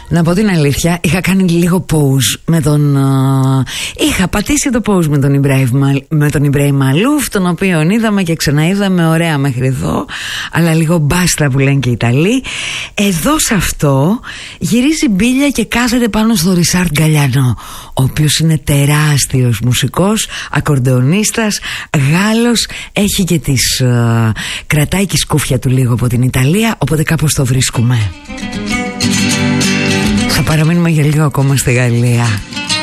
Να πω την αλήθεια, είχα κάνει λίγο pause με τον... είχα πατήσει το pause με τον Ιμπραήμ Μαλούφ, τον οποίο είδαμε και ξαναείδαμε, ωραία μέχρι εδώ, αλλά λίγο μπάστα που λένε και οι Ιταλοί. Εδώ σε αυτό γυρίζει μπίλια και κάθεται πάνω στο Ρισάρντ Γκαλιανό, ο οποίος είναι τεράστιος μουσικός, ακορντεονίστας, Γάλλος, έχει και τις... κρατάει και η σκούφια του λίγο από την Ιταλία, οπότε κάπως το βρίσκουμε. Θα παραμείνουμε για λίγο ακόμα στη Γαλλία.